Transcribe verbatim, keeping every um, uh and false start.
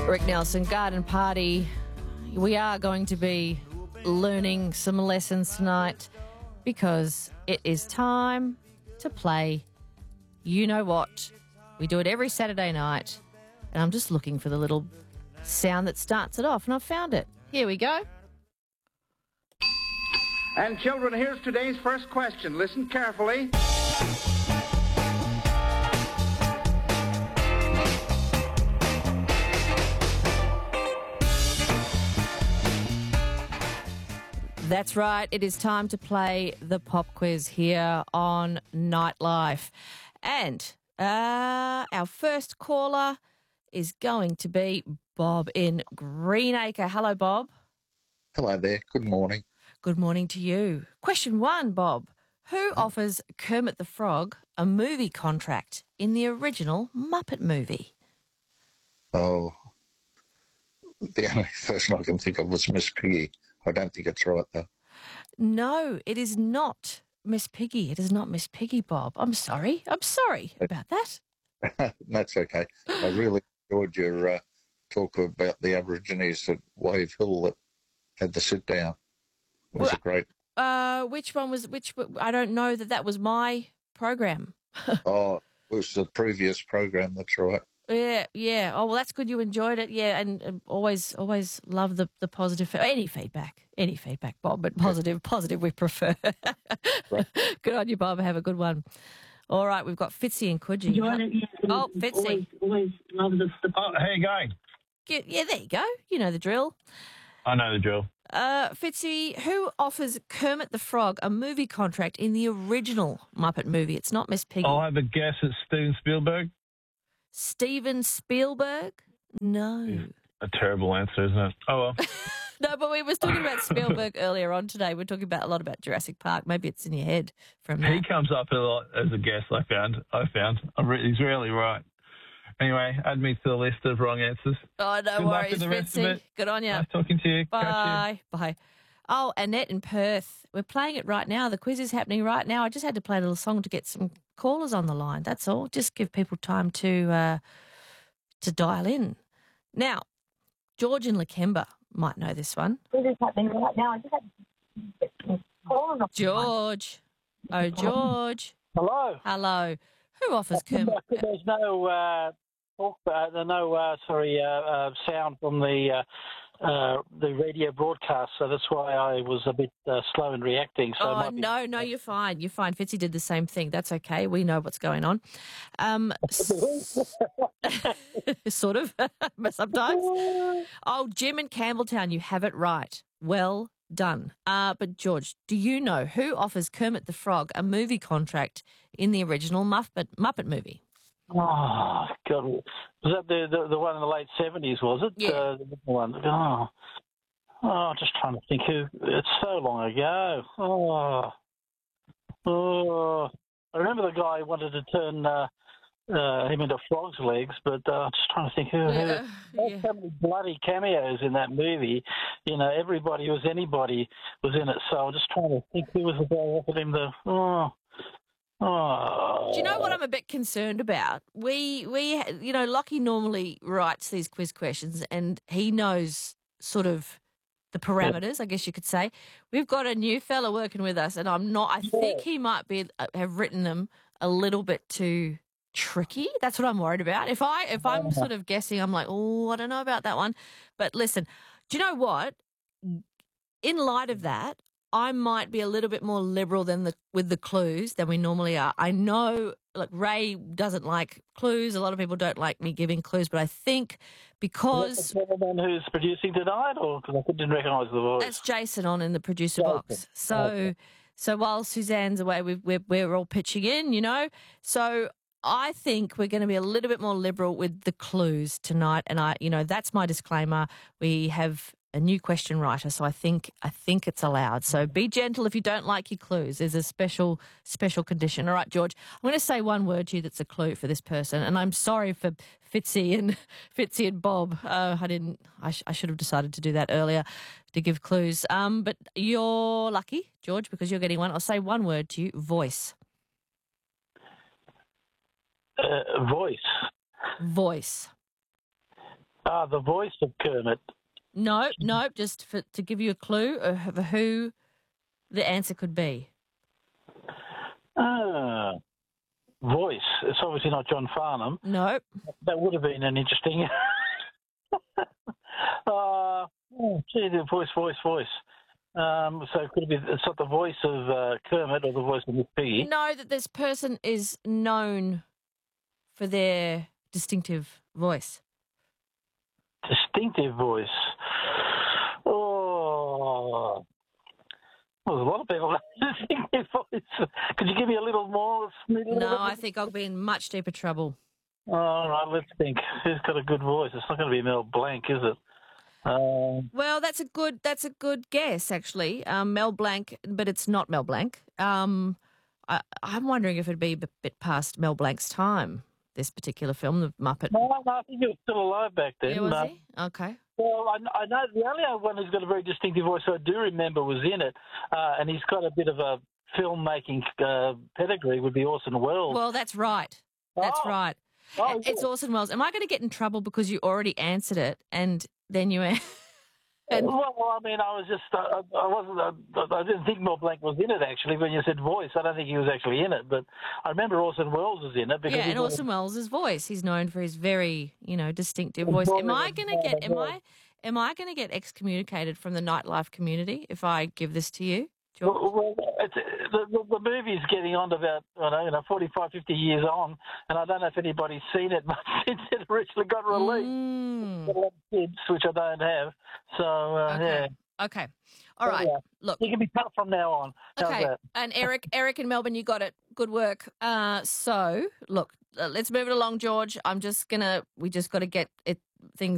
Rick Nelson, Garden Party. We are going to be learning some lessons tonight because it is time to play You Know What. We do it every Saturday night, and I'm just looking for the little sound that starts it off, and I've found it. Here we go. And children, here's today's first question. Listen carefully. That's right. It is time to play the pop quiz here on Nightlife. And uh, our first caller is going to be Bob in Greenacre. Hello, Bob. Hello there. Good morning. Good morning to you. Question one, Bob. Who offers Kermit the Frog a movie contract in the original Muppet movie? Oh, the only person I can think of was Miss Piggy. I don't think it's right, though. No, it is not Miss Piggy. It is not Miss Piggy, Bob. I'm sorry. I'm sorry about that. That's okay. I really enjoyed your uh, talk about the Aborigines at Wave Hill that had the sit down. It was Well, a great. Uh, which one was which? I don't know that that was my program. Oh, it was the previous program. That's right. Yeah, yeah. Oh, well, that's good. You enjoyed it. Yeah, and, and always, always love the, the positive. Any feedback, any feedback, Bob, but positive, positive we prefer. Right. Good on you, Bob. Have a good one. All right, we've got Fitzy and Coogee. Enjoyed it, yeah. Oh, Fitzy. Always, always love the, the Oh, how you going? Yeah, yeah, there you go. You know the drill. I know the drill. Uh, Fitzy, who offers Kermit the Frog a movie contract in the original Muppet movie? It's not Miss Piggy. I'll have a guess at Steven Spielberg. Steven Spielberg? No. A terrible answer, isn't it? Oh, well. No, but we were talking about Spielberg earlier on today. We're talking about a lot about Jurassic Park. Maybe it's in your head from that. He comes up a lot as a guess, I found. I found. I'm re- he's rarely right. Anyway, add me to the list of wrong answers. Oh, no Good luck worries, with the rest of Fitzy. it. Good on you. Nice talking to you. Catch you. Bye. Bye. Oh, Annette in Perth. We're playing it right now. The quiz is happening right now. I just had to play a little song to get some callers on the line. That's all. Just give people time to uh, to dial in. Now, George in Lakemba might know this one. This is happening right now. I just had to call on George. Oh, George. Hello. Hello. Who offers Kermit? There's no uh, talk, uh, there's no uh, sorry uh, uh, sound from the uh, uh, the radio broadcast, so that's why I was a bit uh, slow in reacting. So it Oh, might be- no, no, you're fine. You're fine. Fitzy did the same thing. That's okay. We know what's going on. Um, s- sort of, sometimes. Oh, Jim in Campbelltown, you have it right. Well done. Uh, but, George, do you know who offers Kermit the Frog a movie contract in the original Muppet, Muppet movie? Oh God, was that the, the the one in the late seventies? Was it? Yeah. Uh, the one. Oh, oh, just trying to think who. It's so long ago. Oh, oh. I remember the guy who wanted to turn uh, uh, him into frog's legs, but uh, I'm just trying to think who. who Yeah, There's yeah. so many bloody cameos in that movie. You know, everybody who was anybody was in it. So I'm just trying to think who was the guy who offered him the. Oh. Oh. Do you know what I'm a bit concerned about? We, we, you know, Lockie normally writes these quiz questions and he knows sort of the parameters, I guess you could say. We've got a new fella working with us and I'm not, I think he might be, uh, have written them a little bit too tricky. That's what I'm worried about. If I, if I'm sort of guessing, I'm like, oh, I don't know about that one. But listen, do you know what? In light of that, I might be a little bit more liberal than the with the clues than we normally are. I know, like Ray doesn't like clues. A lot of people don't like me giving clues, but I think because Is that the gentleman who's producing tonight, or because I didn't recognise the voice? that's Jason on in the producer Jason. box. So, Okay. so while Suzanne's away, we've, we're we're all pitching in, you know. So I think we're going to be a little bit more liberal with the clues tonight, and I, you know, that's my disclaimer. We have a new question writer, so I think I think it's allowed. So be gentle if you don't like your clues. There's a special special condition. All right, George, I'm going to say one word to you that's a clue for this person, and I'm sorry for Fitzy and Fitzy and Bob. Uh, I didn't. I, sh- I should have decided to do that earlier to give clues. Um, but you're lucky, George, because you're getting one. I'll say one word to you: voice. Uh, voice. Voice. Ah, the voice of Kermit. No, no, just for, to give you a clue of who the answer could be. Ah, voice. It's obviously not John Farnham. No. That would have been an interesting. uh, oh, gee, the voice, voice, voice. Um, so it could be. It's not the voice of uh, Kermit or the voice of Miss Piggy. Know that this person is known for their distinctive voice. Distinctive voice. Oh, well, there's a lot of people have distinctive voice. Could you give me a little more? No, I think I'll be in much deeper trouble. All right, let's think. Who's got a good voice? It's not going to be Mel Blanc, is it? Um, Well, that's a good that's a good guess, actually. Um, Mel Blanc, but it's not Mel Blanc. Um, I, I'm wondering if it'd be a bit past Mel Blanc's time, this particular film, The Muppet. no, no, I think he was still alive back then. Yeah, was No. he? Okay. Well, I, I know the only one who's got a very distinctive voice I do remember was in it, uh, and he's got a bit of a filmmaking uh, pedigree, would be Orson Welles. Well, that's right. That's Oh. right. Oh, It's yeah. Orson Welles. Am I going to get in trouble because you already answered it and then you... and Well, I mean, I was just, uh, I wasn't, uh, I didn't think Mel Blanc was in it, actually. When you said voice, I don't think he was actually in it, but I remember Orson Welles was in it. Because yeah, he and was- Orson Welles' voice. He's known for his very, you know, distinctive voice. Am I going to get? Am I? Am I going to get excommunicated from the nightlife community if I give this to you? Do you want- Well, well, it's, the, the, the movie's getting on to about, I don't know, you know, forty-five, fifty years on, and I don't know if anybody's seen it much since it originally got released. Mm, Got a lot of kids, which I don't have. So, uh, Okay. yeah. okay. All right. Yeah. Look. You can be tough from now on. How's Okay. that? And Eric, Eric in Melbourne, you got it. Good work. Uh, so look, uh, let's move it along, George. I'm just gonna. We just got to get it things